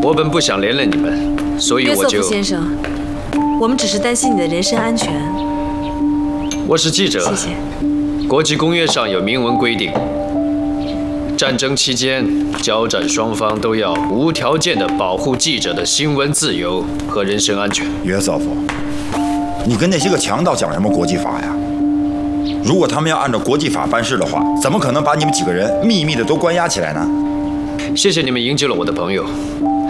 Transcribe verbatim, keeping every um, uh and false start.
我本不想连累你们，所以我就…… 约瑟夫先生，我们只是担心你的人身安全。 我是记者， 谢谢。 国际公约上有明文规定，战争期间交战双方都要无条件地保护记者的新闻自由和人身安全。 约瑟夫，你跟那些个强盗讲什么国际法呀？如果他们要按照国际法办事的话，怎么可能把你们几个人秘密的都关押起来呢？ 谢谢你们营救了我的朋友，